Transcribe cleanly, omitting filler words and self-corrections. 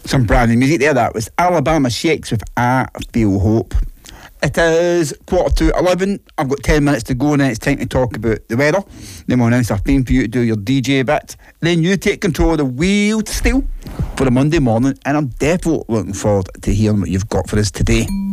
Some brand new music there. That was Alabama Shakes with I Feel Hope. It is 11:15. I've got 10 minutes to go and then it's time to talk about the weather. Then we'll announce our theme for you to do your DJ bit. Then you take control of the wheel to steal for a Monday morning, and I'm definitely looking forward to hearing what you've got for us today.